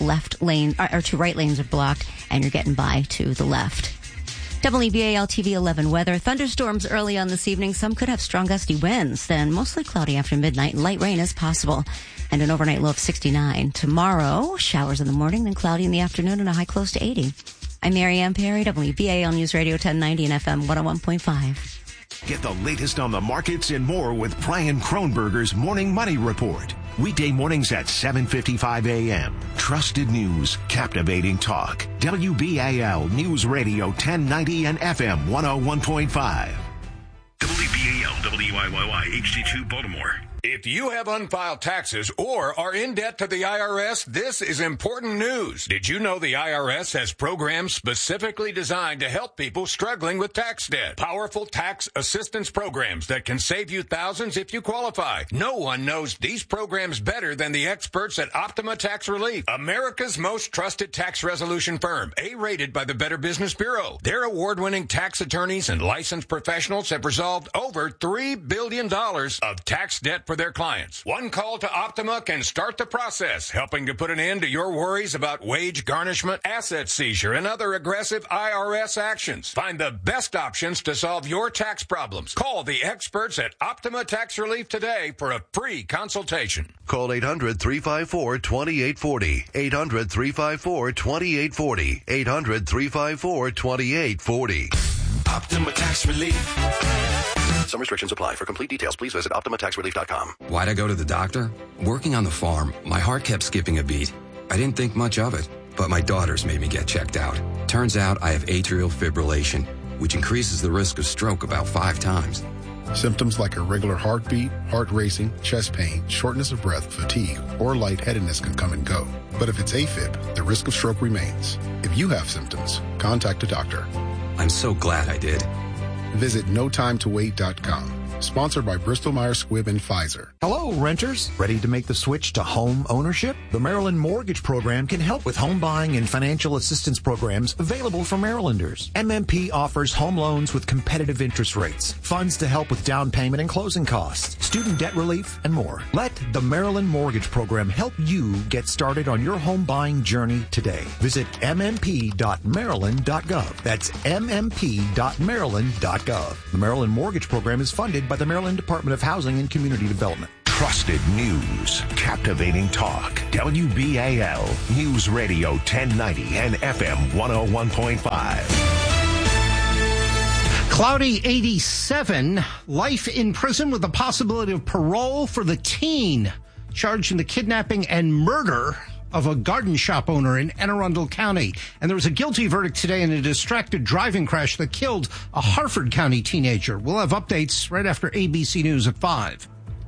right lanes are blocked, and you're getting by to the left. WBAL TV 11 weather. Thunderstorms early on this evening. Some could have strong gusty winds. Then mostly cloudy after midnight. Light rain is possible. And an overnight low of 69. Tomorrow, showers in the morning, then cloudy in the afternoon and a high close to 80. I'm Marianne Perry, WBAL News Radio 1090 and FM 101.5. Get the latest on the markets and more with Brian Kronberger's Morning Money Report. Weekday mornings at 7:55 a.m. Trusted news, captivating talk. WBAL News Radio 1090 and FM 101.5. WBAL WIYY HD2 Baltimore. If you have unfiled taxes or are in debt to the IRS, this is important news. Did you know the IRS has programs specifically designed to help people struggling with tax debt? Powerful tax assistance programs that can save you thousands if you qualify. No one knows these programs better than the experts at Optima Tax Relief, America's most trusted tax resolution firm, A-rated by the Better Business Bureau. Their award-winning tax attorneys and licensed professionals have resolved over $3 billion of tax debt for their clients. One call to Optima can start the process, helping to put an end to your worries about wage garnishment, asset seizure, and other aggressive IRS actions. Find the best options to solve your tax problems. Call the experts at Optima Tax Relief today for a free consultation. Call 800-354-2840. 800-354-2840. 800-354-2840. Optima Tax Relief. Some restrictions apply. For complete details, please visit OptimaTaxRelief.com. Why'd I go to the doctor? Working on the farm, my heart kept skipping a beat. I didn't think much of it, but my daughters made me get checked out. Turns out I have atrial fibrillation, which increases the risk of stroke about 5 times. Symptoms like irregular heartbeat, heart racing, chest pain, shortness of breath, fatigue, or lightheadedness can come and go. But if it's AFib, the risk of stroke remains. If you have symptoms, contact a doctor. I'm so glad I did. Visit notimetowait.com. Sponsored by Bristol-Myers Squibb and Pfizer. Hello, renters. Ready to make the switch to home ownership? The Maryland Mortgage Program can help with home buying and financial assistance programs available for Marylanders. MMP offers home loans with competitive interest rates, funds to help with down payment and closing costs, student debt relief, and more. Let the Maryland Mortgage Program help you get started on your home buying journey today. Visit mmp.maryland.gov. That's mmp.maryland.gov. The Maryland Mortgage Program is funded by the Maryland Department of Housing and Community Development. Trusted news, captivating talk. WBAL News Radio 1090 and FM 101.5. Cloudy 87, life in prison with the possibility of parole for the teen charged in the kidnapping and murder of a garden shop owner in Anne Arundel County. And there was a guilty verdict today in a distracted driving crash that killed a Harford County teenager. We'll have updates right after ABC News at 5.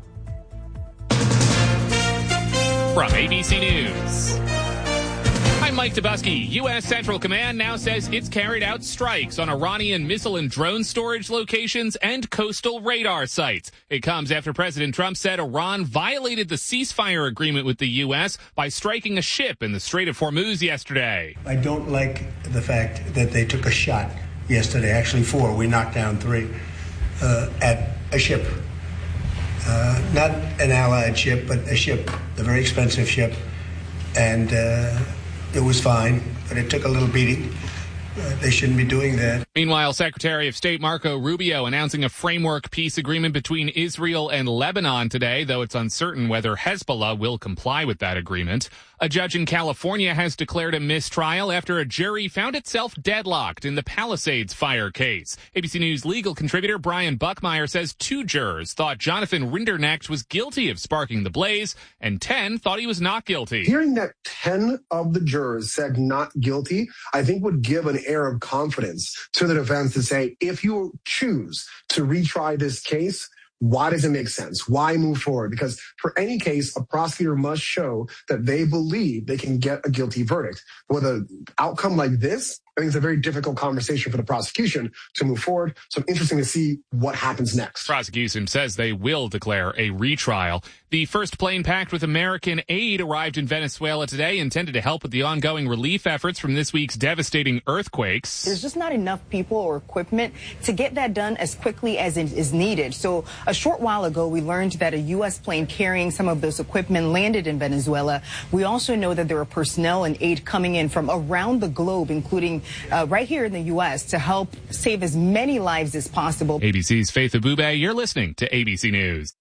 From ABC News, I'm Mike Dubusky. U.S. Central Command now says it's carried out strikes on Iranian missile and drone storage locations and coastal radar sites. It comes after President Trump said Iran violated the ceasefire agreement with the U.S. by striking a ship in the Strait of Hormuz yesterday. I don't like the fact that they took a shot yesterday, actually 4. We knocked down 3 at a ship. Not an Allied ship, but a ship, a very expensive ship. And it was fine, but it took a little beating. They shouldn't be doing that. Meanwhile, Secretary of State Marco Rubio announcing a framework peace agreement between Israel and Lebanon today, though it's uncertain whether Hezbollah will comply with that agreement. A judge in California has declared a mistrial after a jury found itself deadlocked in the Palisades fire case. ABC News legal contributor Brian Buckmeyer says 2 jurors thought Jonathan Rinderknecht was guilty of sparking the blaze, and 10 thought he was not guilty. Hearing that 10 of the jurors said not guilty, I think would give an air of confidence to the defense to say, if you choose to retry this case, why does it make sense? Why move forward? Because for any case, a prosecutor must show that they believe they can get a guilty verdict. With an outcome like this, I think it's a very difficult conversation for the prosecution to move forward. So I'm interested to see what happens next. Prosecution says they will declare a retrial. The first plane packed with American aid arrived in Venezuela today, intended to help with the ongoing relief efforts from this week's devastating earthquakes. There's just not enough people or equipment to get that done as quickly as it is needed. So a short while ago, we learned that a U.S. plane carrying some of this equipment landed in Venezuela. We also know that there are personnel and aid coming in from around the globe, including right here in the U.S., to help save as many lives as possible. ABC's Faith Abube, you're listening to ABC News.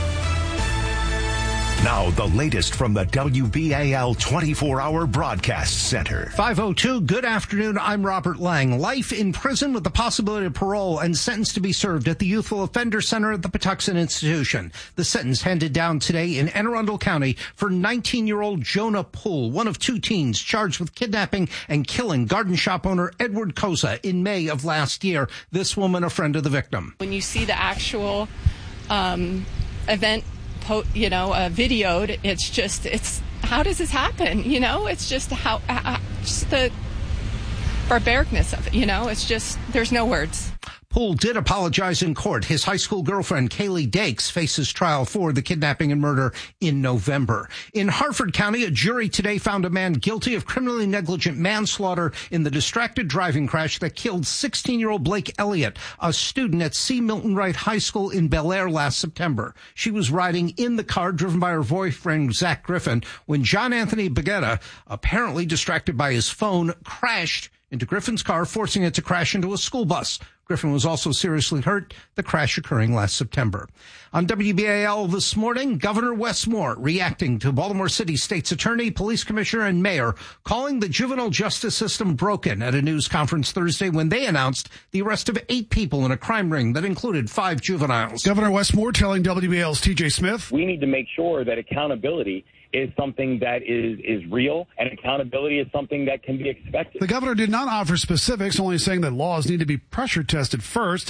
Now, the latest from the WBAL 24-hour broadcast center. 5:02, good afternoon. I'm Robert Lang. Life in prison with the possibility of parole and sentence to be served at the Youthful Offender Center at the Patuxent Institution. The sentence handed down today in Anne Arundel County for 19-year-old Jonah Poole, one of 2 teens charged with kidnapping and killing garden shop owner Edward Koza in May of last year. This woman, a friend of the victim. When you see the actual event videoed, it's how does this happen? It's just just the barbaricness of it. It's just, there's no words. Poole did apologize in court. His high school girlfriend, Kaylee Dakes, faces trial for the kidnapping and murder in November. In Harford County, a jury today found a man guilty of criminally negligent manslaughter in the distracted driving crash that killed 16-year-old Blake Elliott, a student at C. Milton Wright High School in Bel Air last September. She was riding in the car driven by her boyfriend, Zach Griffin, when John Anthony Baguetta, apparently distracted by his phone, crashed into Griffin's car, forcing it to crash into a school bus. Griffin was also seriously hurt, the crash occurring last September. On WBAL this morning, Governor Wes Moore reacting to Baltimore City State's attorney, police commissioner, and mayor calling the juvenile justice system broken at a news conference Thursday when they announced the arrest of 8 people in a crime ring that included 5 juveniles. Governor Wes Moore telling WBAL's TJ Smith, we need to make sure that accountability is something that is real, and accountability is something that can be expected. The governor did not offer specifics, only saying that laws need to be pressure tested first.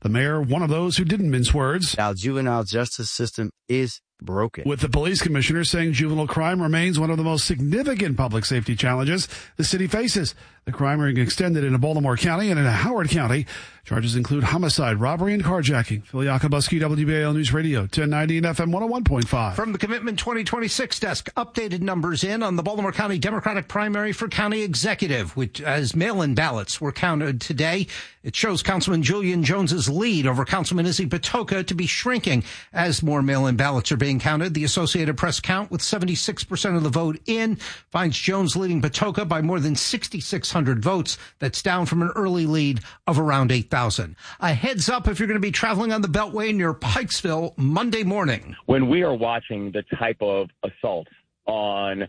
The mayor, one of those who didn't mince words. Our juvenile justice system is broken. With the police commissioner saying juvenile crime remains one of the most significant public safety challenges the city faces. The crime ring extended into Baltimore County and into Howard County. Charges include homicide, robbery, and carjacking. Phil Yakubowski, WBAL News Radio, 1090 and FM 101.5. From the Commitment 2026 desk, updated numbers in on the Baltimore County Democratic primary for county executive, which as mail-in ballots were counted today. It shows Councilman Julian Jones's lead over Councilman Izzy Patoka to be shrinking as more mail-in ballots are being counted. The Associated Press count with 76% of the vote in finds Jones leading Patoka by more than 6,600 votes. That's down from an early lead of around 8,000. A heads up if you're going to be traveling on the Beltway near Pikesville Monday morning. When we are watching the type of assault on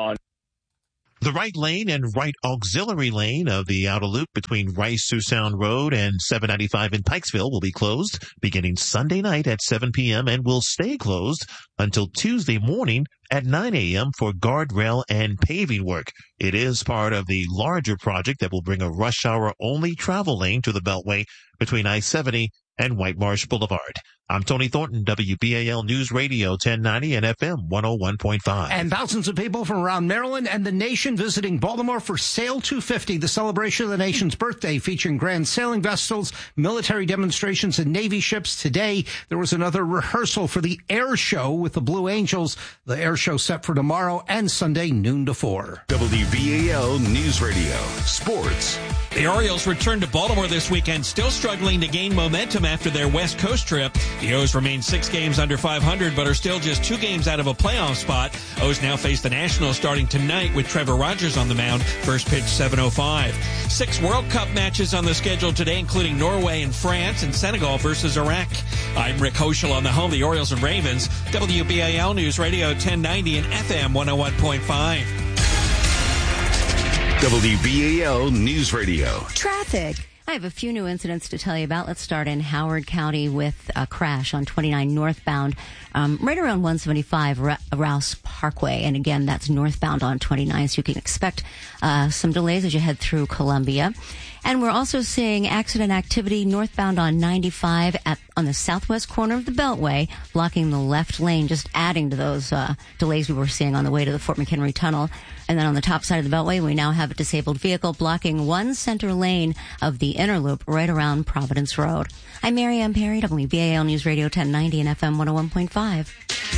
the right lane and right auxiliary lane of the outer loop between Rice-Sioux Sound Road and 795 in Pikesville will be closed beginning Sunday night at 7 p.m. and will stay closed until Tuesday morning at 9 a.m. for guardrail and paving work. It is part of the larger project that will bring a rush hour only travel lane to the Beltway between I-70 and White Marsh Boulevard. I'm Tony Thornton, WBAL News Radio 1090 and FM 101.5. And thousands of people from around Maryland and the nation visiting Baltimore for Sail 250, the celebration of the nation's birthday, featuring grand sailing vessels, military demonstrations, and Navy ships. Today, there was another rehearsal for the air show with the Blue Angels. The air show set for tomorrow and Sunday, noon to 4. WBAL News Radio. Sports. The Orioles return to Baltimore this weekend, still struggling to gain momentum after their West Coast trip. The O's remain 6 games under 500, but are still just 2 games out of a playoff spot. O's now face the Nationals starting tonight with Trevor Rogers on the mound. First pitch 7:05. 6 World Cup matches on the schedule today, including Norway and France and Senegal versus Iraq. I'm Rick Hoschel on the home of the Orioles and Ravens. WBAL News Radio 1090 and FM 101.5. WBAL News Radio. Traffic. I have a few new incidents to tell you about. Let's start in Howard County with a crash on 29 northbound, right around 175 Rouse Parkway. And again, that's northbound on 29, so you can expect some delays as you head through Columbia. And we're also seeing accident activity northbound on 95 on the southwest corner of the Beltway, blocking the left lane, just adding to those delays we were seeing on the way to the Fort McHenry Tunnel. And then on the top side of the Beltway, we now have a disabled vehicle blocking one center lane of the inner loop right around Providence Road. I'm Mary Ann Perry, WBAL News Radio 1090 and FM 101.5.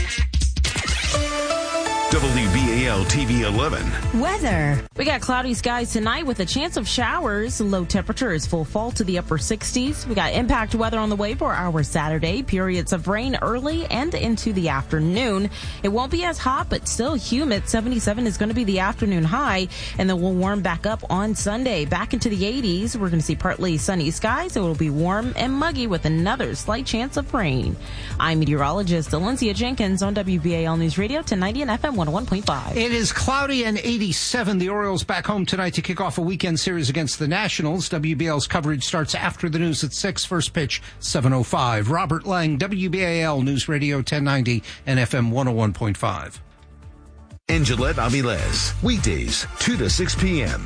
WBAL TV 11. Weather. We got cloudy skies tonight with a chance of showers. Low temperature is full fall to the upper 60s. We got impact weather on the way for our Saturday. Periods of rain early and into the afternoon. It won't be as hot, but still humid. 77 is going to be the afternoon high, and then we'll warm back up on Sunday. Back into the 80s. We're going to see partly sunny skies. It will be warm and muggy with another slight chance of rain. I'm meteorologist Valencia Jenkins on WBAL News Radio 1090 and FM 101.5. It is cloudy and 87. The Orioles back home tonight to kick off a weekend series against the Nationals. WBAL's coverage starts after the news at 6. First pitch, 7:05. Robert Lang, WBAL News Radio 1090 and FM 101.5. And Gillette Avilés, weekdays, 2 to 6 p.m.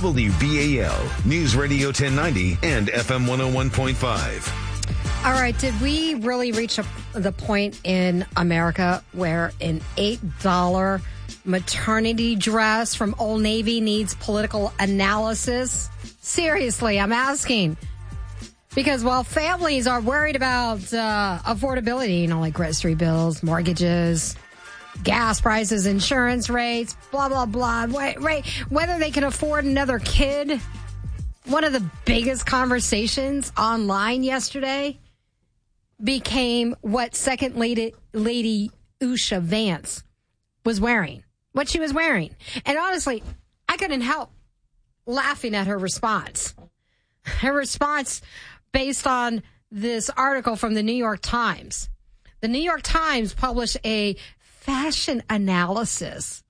WBAL News Radio 1090 and FM 101.5. All right, did we really reach the point in America where an $8 maternity dress from Old Navy needs political analysis? Seriously, I'm asking. Because while families are worried about affordability, like grocery bills, mortgages, gas prices, insurance rates, blah, blah, blah, whether they can afford another kid, one of the biggest conversations online yesterday became what Second Lady Usha Vance was wearing, what she was wearing. And honestly, I couldn't help laughing at her response. Her response based on this article from the New York Times. The New York Times published a fashion analysis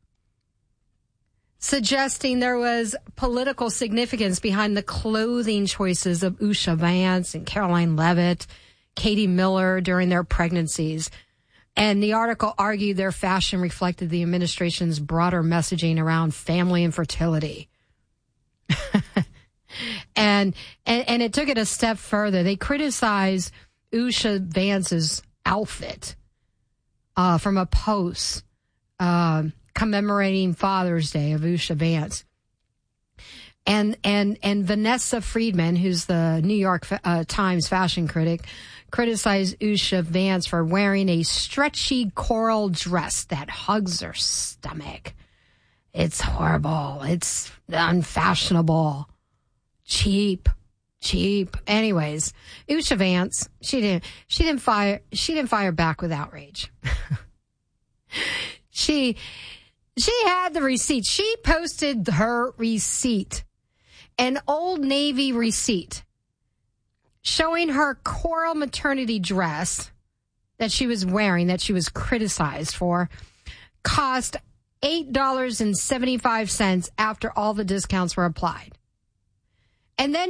suggesting there was political significance behind the clothing choices of Usha Vance and Caroline Leavitt, Katie Miller during their pregnancies. And the article argued their fashion reflected the administration's broader messaging around family and fertility. And it took it a step further. They criticized Usha Vance's outfit from a post commemorating Father's Day of Usha Vance. And Vanessa Friedman, who's the New York Times fashion critic, criticized Usha Vance for wearing a stretchy coral dress that hugs her stomach. It's horrible. It's unfashionable. Cheap. Anyways, Usha Vance, she didn't fire back with outrage. She had the receipt. She posted her receipt, an Old Navy receipt, showing her coral maternity dress that she was wearing, that she was criticized for, cost $8.75 after all the discounts were applied. And then